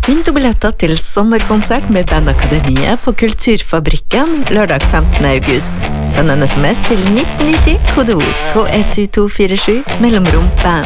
Vinn to billetter til sommerkonsert med Bandakademiet på Kulturfabrikken lørdag 15. august. Send en SMS til 1990, kodeord KSU247, mellomrom band.